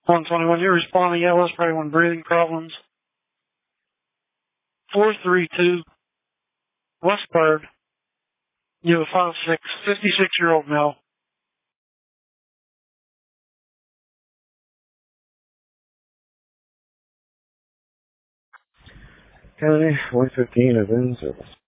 121, you're responding. Yeah, let's pray one breathing problems. 432, Westbird. You have a 56-year-old male. County 115 is in service.